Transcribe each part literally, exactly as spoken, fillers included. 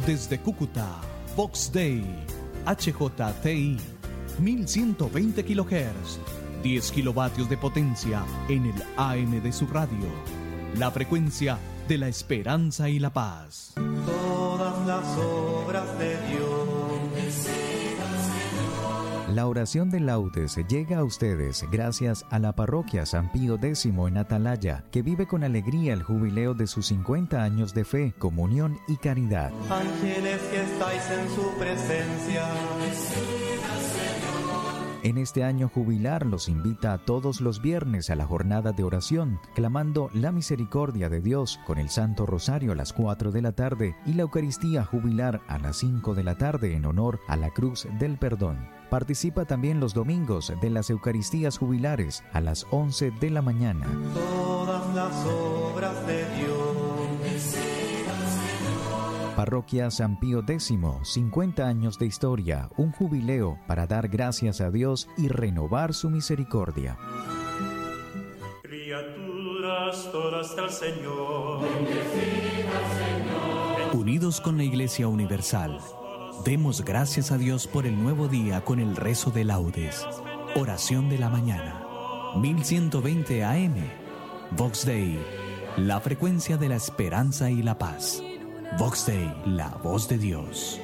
Desde Cúcuta, Vox Day, H J T I, mil ciento veinte kilohertz, diez kilovatios de potencia en el A M de su radio. La frecuencia de la esperanza y la paz. Todas las obras de Dios. La oración de laudes llega a ustedes gracias a la parroquia San Pío X en Atalaya, que vive con alegría el jubileo de sus cincuenta años de fe, comunión y caridad. Ángeles que estáis en su presencia. En este año jubilar los invita a todos los viernes a la jornada de oración, clamando la misericordia de Dios con el Santo Rosario a las cuatro de la tarde y la Eucaristía jubilar a las cinco de la tarde en honor a la Cruz del Perdón. Participa también los domingos de las Eucaristías jubilares a las once de la mañana. Todas las obras de Dios. Parroquia San Pío X, cincuenta años de historia, un jubileo para dar gracias a Dios y renovar su misericordia. Criaturas todas del Señor. Unidos con la Iglesia Universal, demos gracias a Dios por el nuevo día con el rezo de laudes. Oración de la mañana, mil ciento veinte A M. Vox Day, la frecuencia de la esperanza y la paz. Vox Day, la voz de Dios.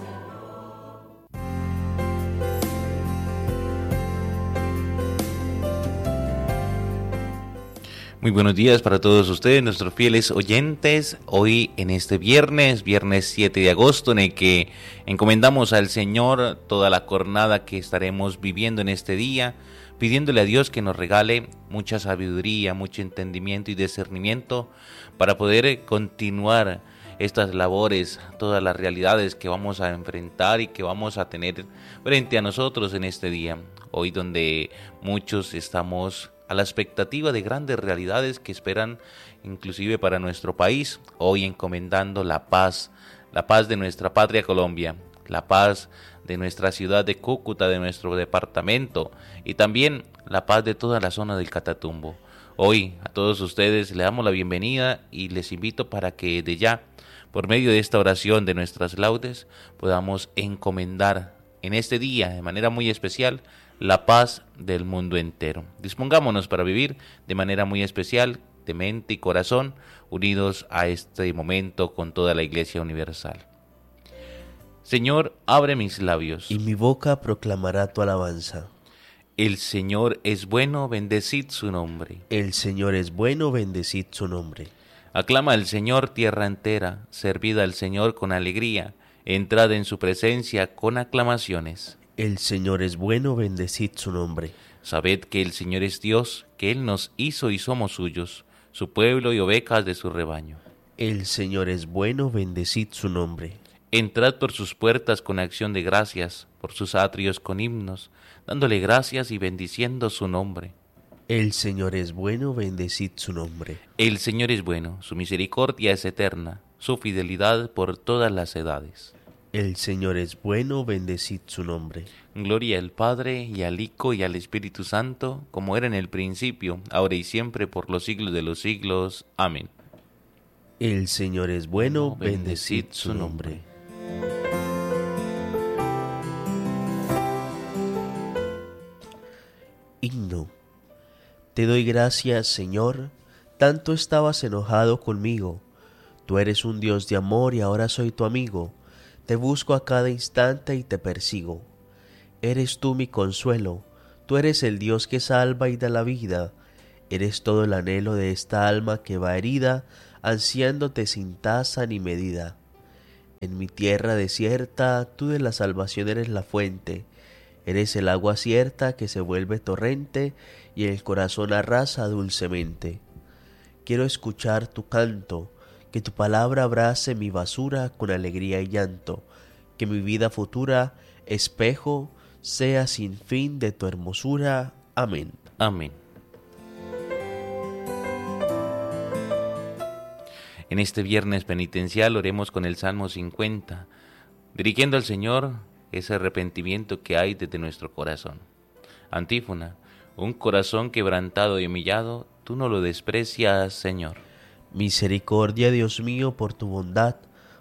Muy buenos días para todos ustedes, nuestros fieles oyentes. Hoy en este viernes, viernes siete de agosto, en el que encomendamos al Señor toda la jornada que estaremos viviendo en este día, pidiéndole a Dios que nos regale mucha sabiduría, mucho entendimiento y discernimiento para poder continuar estas labores, todas las realidades que vamos a enfrentar y que vamos a tener frente a nosotros en este día. Hoy donde muchos estamos a la expectativa de grandes realidades que esperan inclusive para nuestro país. Hoy encomendando la paz, la paz de nuestra patria Colombia, la paz de nuestra ciudad de Cúcuta, de nuestro departamento y también la paz de toda la zona del Catatumbo. Hoy a todos ustedes les damos la bienvenida y les invito para que de ya, por medio de esta oración de nuestras laudes, podamos encomendar en este día de manera muy especial la paz del mundo entero. Dispongámonos para vivir de manera muy especial, de mente y corazón, unidos a este momento con toda la Iglesia Universal. Señor, abre mis labios, y mi boca proclamará tu alabanza. El Señor es bueno, bendecid su nombre. El Señor es bueno, bendecid su nombre. Aclama al Señor tierra entera, servid al Señor con alegría, entrad en su presencia con aclamaciones. El Señor es bueno, bendecid su nombre. Sabed que el Señor es Dios, que Él nos hizo y somos suyos, su pueblo y ovejas de su rebaño. El Señor es bueno, bendecid su nombre. Entrad por sus puertas con acción de gracias, por sus atrios con himnos, dándole gracias y bendiciendo su nombre. El Señor es bueno, bendecid su nombre. El Señor es bueno, su misericordia es eterna, su fidelidad por todas las edades. El Señor es bueno, bendecid su nombre. Gloria al Padre, y al Hijo, y al Espíritu Santo, como era en el principio, ahora y siempre, por los siglos de los siglos. Amén. El Señor es bueno, bendecid su nombre. Himno. Te doy gracias, Señor, tanto estabas enojado conmigo. Tú eres un Dios de amor y ahora soy tu amigo. Te busco a cada instante y te persigo. Eres tú mi consuelo, tú eres el Dios que salva y da la vida. Eres todo el anhelo de esta alma que va herida, ansiándote sin tasa ni medida. En mi tierra desierta, tú de la salvación eres la fuente. Eres el agua cierta que se vuelve torrente y el corazón arrasa dulcemente. Quiero escuchar tu canto, que tu palabra abrace mi basura con alegría y llanto, que mi vida futura, espejo, sea sin fin de tu hermosura. Amén. Amén. En este viernes penitencial oremos con el Salmo cincuenta, dirigiendo al Señor ese arrepentimiento que hay desde nuestro corazón. Antífona: un corazón quebrantado y humillado, tú no lo desprecias, Señor. Misericordia, Dios mío, por tu bondad,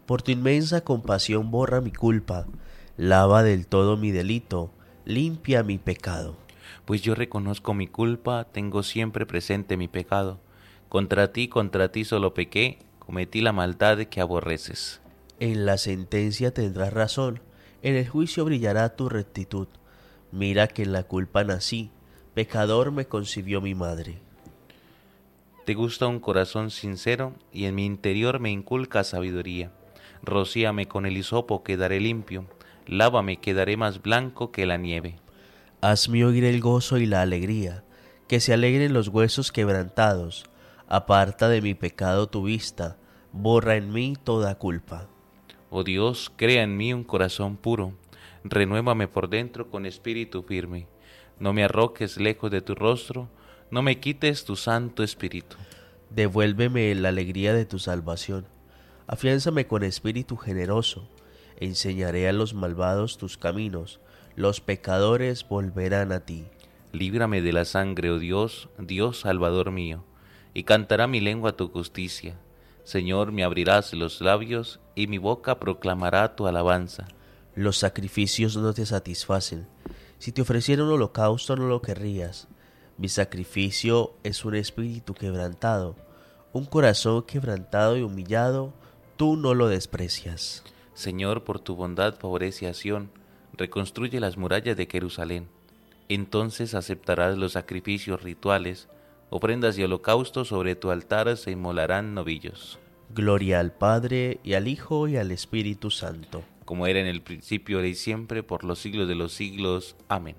Por tu inmensa compasión borra mi culpa, lava del todo mi delito, limpia mi pecado. Pues yo reconozco mi culpa, tengo siempre presente mi pecado. Contra ti, contra ti solo pequé, cometí la maldad que aborreces. En la sentencia tendrás razón, en el juicio brillará tu rectitud. Mira que en la culpa nací, pecador me concibió mi madre. Te gusta un corazón sincero y en mi interior me inculca sabiduría. Rocíame con el hisopo, quedaré limpio, lávame, quedaré más blanco que la nieve. Hazme oír el gozo y la alegría, que se alegren los huesos quebrantados. Aparta de mi pecado tu vista, borra en mí toda culpa. Oh Dios, crea en mí un corazón puro, renuévame por dentro con espíritu firme. No me arrojes lejos de tu rostro, no me quites tu santo espíritu. Devuélveme la alegría de tu salvación, afiánzame con espíritu generoso. Enseñaré a los malvados tus caminos, los pecadores volverán a ti. Líbrame de la sangre, oh Dios, Dios Salvador mío, y cantará mi lengua tu justicia. Señor, me abrirás los labios, y mi boca proclamará tu alabanza. Los sacrificios no te satisfacen. Si te ofreciera un holocausto no lo querrías. Mi sacrificio es un espíritu quebrantado, un corazón quebrantado y humillado, tú no lo desprecias. Señor, por tu bondad favorece a Sión, reconstruye las murallas de Jerusalén. Entonces aceptarás los sacrificios rituales, ofrendas y holocaustos sobre tu altar se inmolarán novillos. Gloria al Padre, y al Hijo, y al Espíritu Santo. Como era en el principio, ahora y siempre, por los siglos de los siglos. Amén.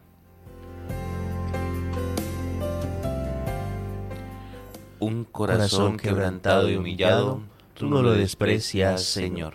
Un corazón, corazón quebrantado y humillado, tú no lo desprecias, Señor.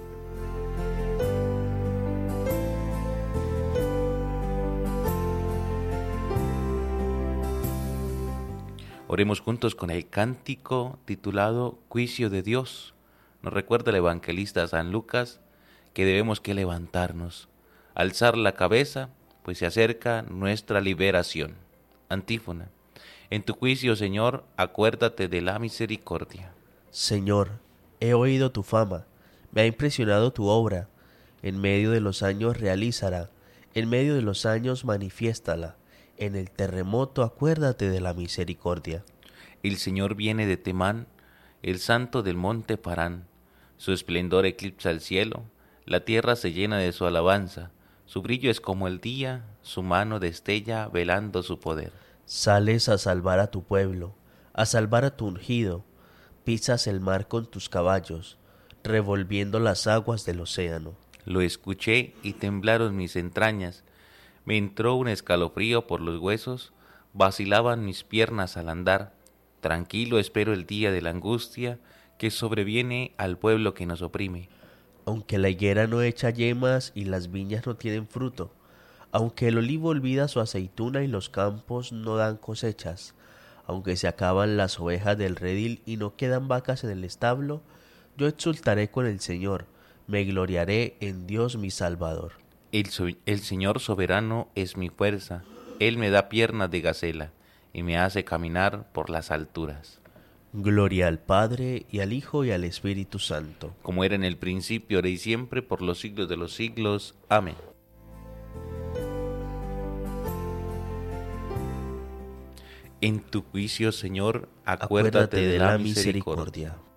Oremos juntos con el cántico titulado Juicio de Dios. Nos recuerda el evangelista San Lucas que debemos que levantarnos, alzar la cabeza, pues se acerca nuestra liberación. Antífona. En tu juicio, Señor, acuérdate de la misericordia. Señor, he oído tu fama, me ha impresionado tu obra. En medio de los años realízala, en medio de los años manifiéstala. En el terremoto acuérdate de la misericordia. El Señor viene de Temán, el santo del monte Parán. Su esplendor eclipsa el cielo, la tierra se llena de su alabanza. Su brillo es como el día, su mano destella velando su poder. Sales a salvar a tu pueblo, a salvar a tu ungido. Pisas el mar con tus caballos, revolviendo las aguas del océano. Lo escuché y temblaron mis entrañas. Me entró un escalofrío por los huesos, vacilaban mis piernas al andar. Tranquilo espero el día de la angustia que sobreviene al pueblo que nos oprime. Aunque la higuera no echa yemas y las viñas no tienen fruto, aunque el olivo olvida su aceituna y los campos no dan cosechas, aunque se acaban las ovejas del redil y no quedan vacas en el establo, yo exultaré con el Señor, me gloriaré en Dios mi Salvador. El, so- el Señor soberano es mi fuerza, Él me da piernas de gacela y me hace caminar por las alturas. Gloria al Padre, y al Hijo, y al Espíritu Santo. Como era en el principio, ahora y siempre, por los siglos de los siglos. Amén. En tu juicio, Señor, acuérdate, acuérdate de, de la, la misericordia. misericordia.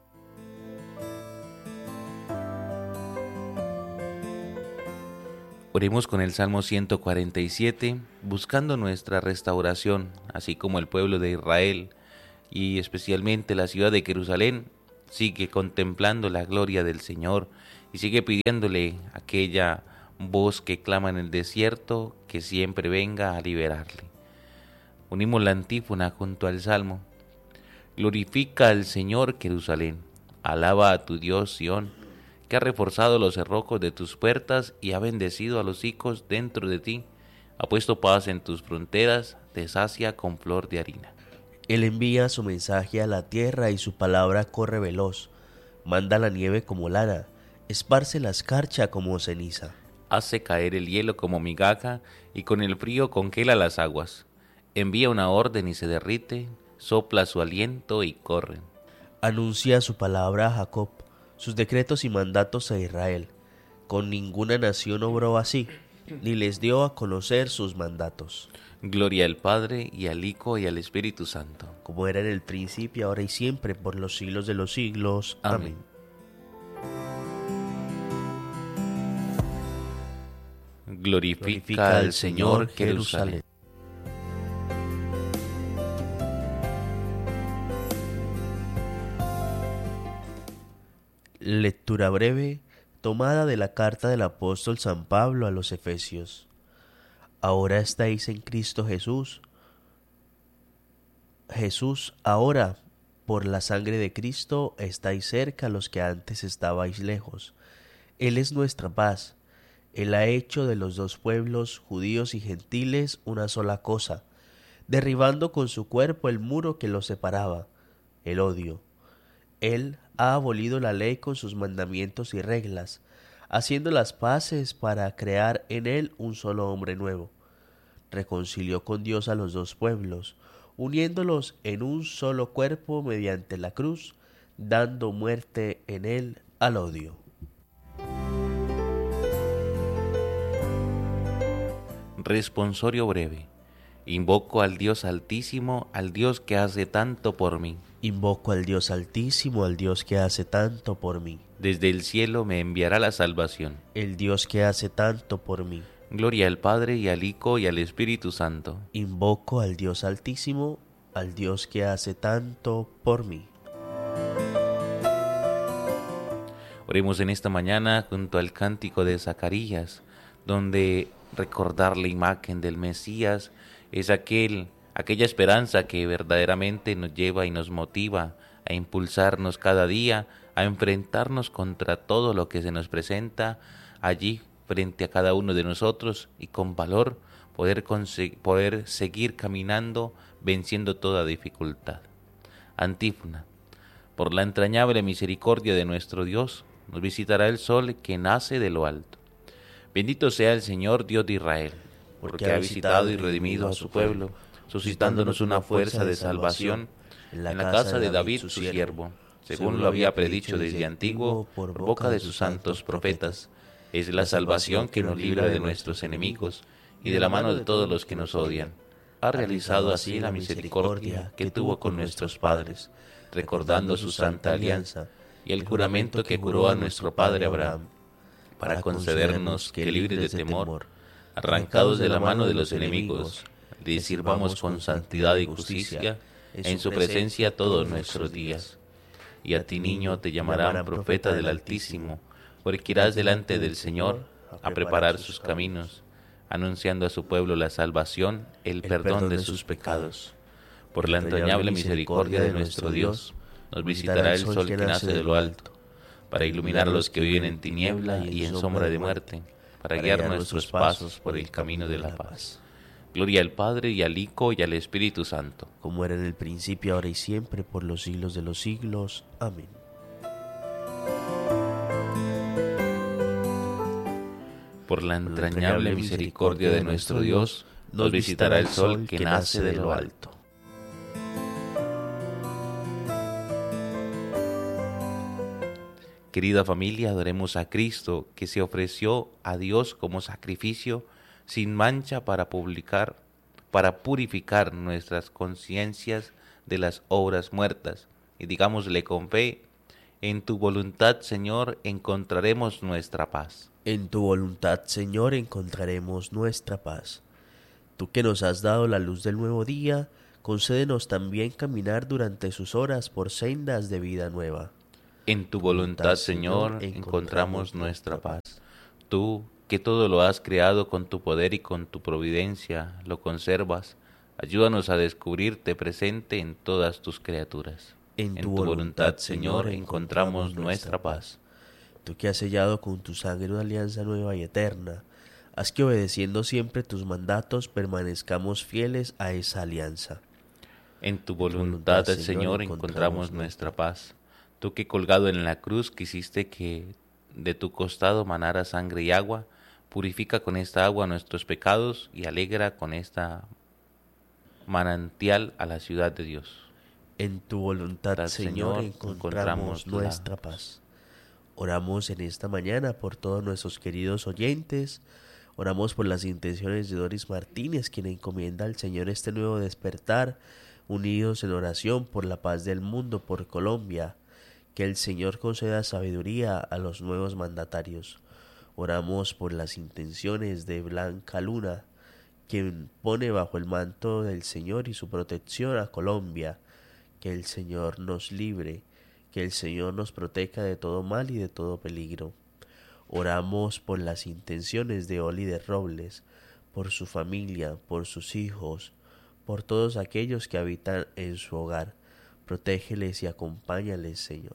Oremos con el Salmo ciento cuarenta y siete, buscando nuestra restauración, así como el pueblo de Israel, y especialmente la ciudad de Jerusalén, sigue contemplando la gloria del Señor y sigue pidiéndole a aquella voz que clama en el desierto que siempre venga a liberarle. Unimos la antífona junto al Salmo. Glorifica al Señor Jerusalén, alaba a tu Dios Sión, que ha reforzado los cerrojos de tus puertas y ha bendecido a los hijos dentro de ti, ha puesto paz en tus fronteras, te sacia con flor de harina. Él envía su mensaje a la tierra y su palabra corre veloz. Manda la nieve como lana, esparce la escarcha como ceniza. Hace caer el hielo como migaja y con el frío congela las aguas. Envía una orden y se derrite, sopla su aliento y corren. Anuncia su palabra a Jacob, sus decretos y mandatos a Israel. Con ninguna nación obró así, ni les dio a conocer sus mandatos. Gloria al Padre, y al Hijo, y al Espíritu Santo. Como era en el principio, ahora y siempre, por los siglos de los siglos. Amén. Glorifica, Glorifica al Señor Jerusalén. Lectura breve tomada de la carta del apóstol San Pablo a los Efesios. Ahora estáis en Cristo Jesús. Jesús, ahora, por la sangre de Cristo, estáis cerca los que antes estabais lejos. Él es nuestra paz. Él ha hecho de los dos pueblos, judíos y gentiles, una sola cosa, derribando con su cuerpo el muro que los separaba, el odio. Él ha abolido la ley con sus mandamientos y reglas, haciendo las paces para crear en él un solo hombre nuevo. Reconcilió con Dios a los dos pueblos, uniéndolos en un solo cuerpo mediante la cruz, dando muerte en él al odio. Responsorio breve. Invoco al Dios Altísimo, al Dios que hace tanto por mí. Invoco al Dios Altísimo, al Dios que hace tanto por mí. Desde el cielo me enviará la salvación. El Dios que hace tanto por mí. Gloria al Padre, y al Hijo, y al Espíritu Santo. Invoco al Dios Altísimo, al Dios que hace tanto por mí. Oremos en esta mañana junto al cántico de Zacarías, donde recordar la imagen del Mesías es aquel, aquella esperanza que verdaderamente nos lleva y nos motiva a impulsarnos cada día, a enfrentarnos contra todo lo que se nos presenta allí frente a cada uno de nosotros y con valor poder, poder seguir caminando venciendo toda dificultad. Antífona. Por la entrañable misericordia de nuestro Dios, nos visitará el sol que nace de lo alto. Bendito sea el Señor Dios de Israel, porque ha visitado y redimido a su pueblo, suscitándonos una fuerza de salvación en la casa de David su siervo, según lo había predicho desde antiguo por boca de sus santos profetas. Es la salvación que nos libra de nuestros enemigos y de la mano de todos los que nos odian. Ha realizado así la misericordia que tuvo con nuestros padres, recordando su santa alianza y el juramento que juró a nuestro padre Abraham, para concedernos que, libres de temor, arrancados de la mano de los enemigos, le sirvamos con santidad y justicia en su presencia todos nuestros días. Y a ti, niño, te llamarán profeta del Altísimo, porque irás delante del Señor a preparar sus caminos, anunciando a su pueblo la salvación, el perdón de sus pecados. Por la entrañable misericordia de nuestro Dios, nos visitará el sol que nace de lo alto, para iluminar a los que viven en tiniebla y en sombra de muerte, para guiar nuestros pasos por el camino de la paz. Gloria al Padre, y al Hijo, y al Espíritu Santo. Como era en el principio, ahora y siempre, por los siglos de los siglos. Amén. Por la entrañable misericordia de nuestro Dios, nos visitará el sol que nace de lo alto. Querida familia, adoremos a Cristo, que se ofreció a Dios como sacrificio sin mancha para publicar, para purificar nuestras conciencias de las obras muertas. Y digámosle con fe: en tu voluntad, Señor, encontraremos nuestra paz. En tu voluntad, Señor, encontraremos nuestra paz. Tú que nos has dado la luz del nuevo día, concédenos también caminar durante sus horas por sendas de vida nueva. En tu voluntad, Señor, encontramos nuestra paz. Tú, que todo lo has creado con tu poder y con tu providencia, lo conservas, ayúdanos a descubrirte presente en todas tus criaturas. En tu voluntad, Señor, encontramos nuestra paz. Tú que has sellado con tu sangre una alianza nueva y eterna, haz que obedeciendo siempre tus mandatos permanezcamos fieles a esa alianza. En tu voluntad, Señor, encontramos nuestra paz. Tú que colgado en la cruz quisiste que de tu costado manara sangre y agua, purifica con esta agua nuestros pecados y alegra con esta manantial a la ciudad de Dios. En tu voluntad, Señor, encontramos nuestra paz. Oramos en esta mañana por todos nuestros queridos oyentes. Oramos por las intenciones de Doris Martínez, quien encomienda al Señor este nuevo despertar, unidos en oración por la paz del mundo, por Colombia. Que el Señor conceda sabiduría a los nuevos mandatarios. Oramos por las intenciones de Blanca Luna, quien pone bajo el manto del Señor y su protección a Colombia. Que el Señor nos libre, que el Señor nos proteja de todo mal y de todo peligro. Oramos por las intenciones de Oli de Robles, por su familia, por sus hijos, por todos aquellos que habitan en su hogar. Protégeles y acompáñales, Señor.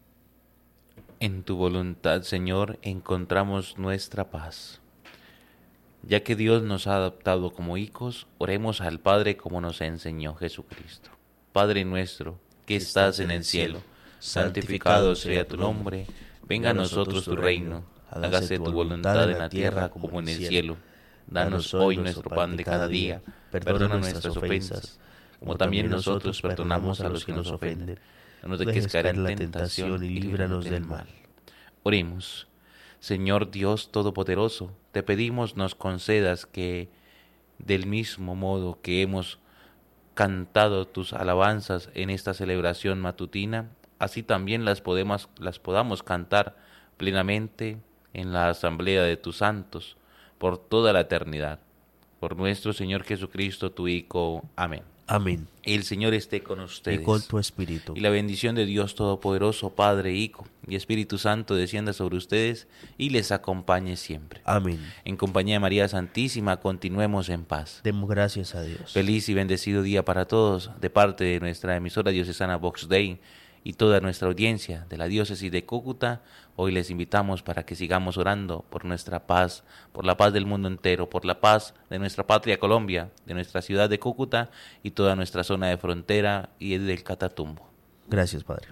En tu voluntad, Señor, encontramos nuestra paz. Ya que Dios nos ha adoptado como hijos, oremos al Padre como nos enseñó Jesucristo. Padre nuestro, que estás en el cielo, santificado sea tu nombre, venga a nosotros tu reino, hágase tu voluntad en la tierra como en el cielo. Danos hoy nuestro pan de cada día, perdona nuestras ofensas, como también nosotros perdonamos a los que nos ofenden. No nos dejes caer en la tentación y líbranos del mal. Oremos. Señor Dios Todopoderoso, te pedimos nos concedas que, del mismo modo que hemos cantado tus alabanzas en esta celebración matutina, así también las, podemos, las podamos cantar plenamente en la asamblea de tus santos, por toda la eternidad. Por nuestro Señor Jesucristo, tu Hijo. Amén. Amén. El Señor esté con ustedes. Y con tu espíritu. Y la bendición de Dios Todopoderoso, Padre, Hijo y Espíritu Santo descienda sobre ustedes y les acompañe siempre. Amén. En compañía de María Santísima, continuemos en paz. Demos gracias a Dios. Feliz y bendecido día para todos, de parte de nuestra emisora diocesana Vox Dei y toda nuestra audiencia de la diócesis de Cúcuta. Hoy les invitamos para que sigamos orando por nuestra paz, por la paz del mundo entero, por la paz de nuestra patria Colombia, de nuestra ciudad de Cúcuta y toda nuestra zona de frontera y del Catatumbo. Gracias, Padre.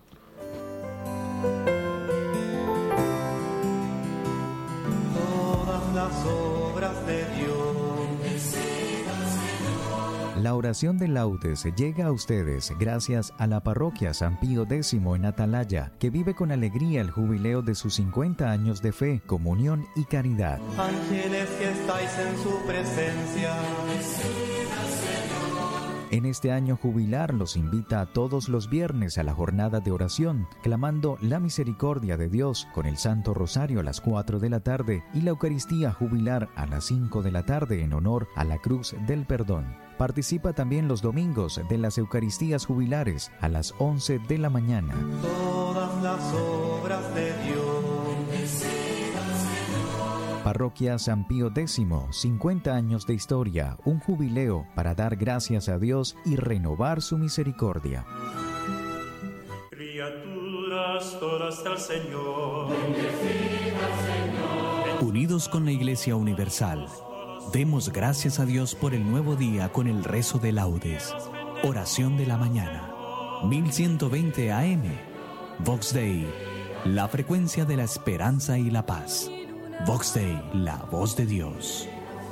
Todas las obras de Dios. La oración de laudes llega a ustedes gracias a la parroquia San Pío X en Atalaya, que vive con alegría el jubileo de sus cincuenta años de fe, comunión y caridad. Ángeles que estáis en su presencia. En este año jubilar los invita a todos los viernes a la jornada de oración, clamando la misericordia de Dios con el Santo Rosario a las cuatro de la tarde y la Eucaristía jubilar a las cinco de la tarde en honor a la Cruz del Perdón. Participa también los domingos de las Eucaristías jubilares a las once de la mañana. Todas las obras de Dios. Parroquia San Pío X, cincuenta años de historia, un jubileo para dar gracias a Dios y renovar su misericordia. Criaturas todas del Señor. Unidos con la Iglesia Universal, demos gracias a Dios por el nuevo día con el rezo de laudes. Oración de la mañana. mil ciento veinte A M. Vox Dei, la frecuencia de la esperanza y la paz. Vox Dei, la voz de Dios.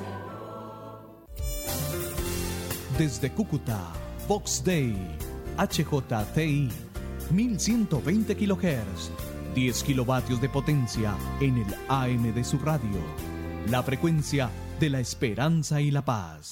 Desde Cúcuta, Vox Dei, H J T I, mil ciento veinte kilohertz, diez kilovatios de potencia en el A M de su radio. La frecuencia de la esperanza y la paz.